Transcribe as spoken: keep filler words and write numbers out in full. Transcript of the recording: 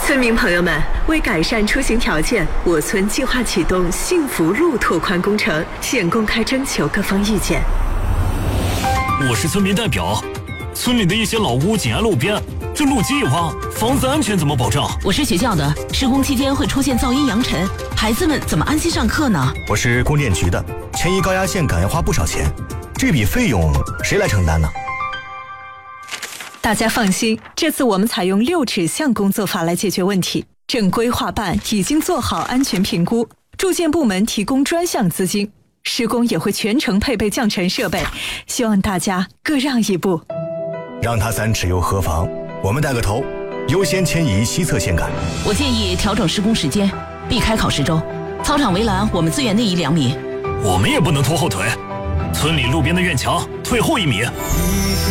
村民朋友们，为改善出行条件，我村计划启动幸福路拓宽工程，现公开征求各方意见。 我是村民代表，村里的一些老屋紧挨路边，这路基一挖，房子安全怎么保障？ 我是学校的，施工期间会出现噪音扬尘，孩子们怎么安心上课呢？ 我是供电局的，迁移高压线赶要花不少钱，这笔费用谁来承担呢？ 大家放心，这次我们采用六指向工作法来解决问题。正规划办已经做好安全评估，住建部门提供专项资金，施工也会全程配备降尘设备，希望大家各让一步。 让他三尺又何妨？我们带个头，优先迁移西侧线杆。 我建议调整施工时间，避开考试周。操场围栏我们自远内移两米。 我们也不能拖后腿，村里路边的院墙退后一米。